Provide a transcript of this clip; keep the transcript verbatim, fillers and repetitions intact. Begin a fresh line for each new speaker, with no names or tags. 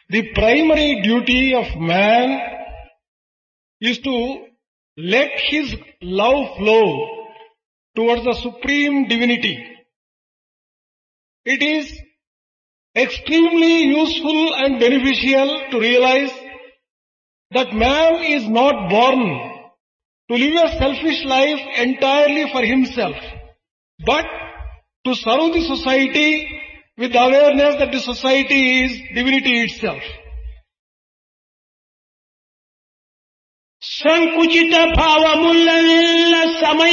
The primary duty of man is to let his love flow towards the Supreme Divinity. It is extremely useful and beneficial to realize that man is not born to live a selfish life entirely for himself, but to serve the society with the awareness that the society is divinity itself.
సంకుచిత భావముల సమయ